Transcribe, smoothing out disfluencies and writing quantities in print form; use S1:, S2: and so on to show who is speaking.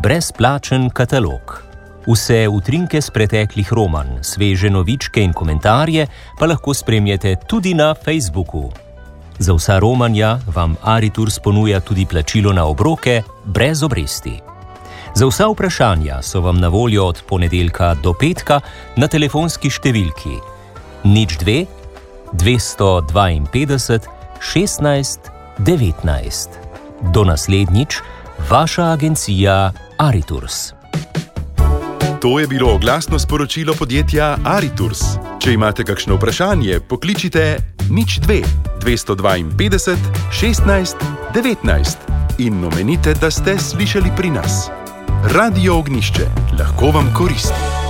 S1: brezplačen katalog. Vse utrinke z preteklih romanj, sveže novičke in komentarje pa lahko spremljate tudi na Facebooku. Za vsa romanja vam Aritours ponuja tudi plačilo na obroke brez obresti. Za vsa vprašanja so vam na voljo od ponedeljka do petka na telefonski številki 02 252 16 19. Do naslednjič, vaša agencija Aritours.
S2: To je bilo oglasno sporočilo podjetja Aritours. Če imate kakšno vprašanje, pokličite 02 252 16 19 in omenite, da ste slišali pri nas. Radio Ognjišče lahko vam koristi.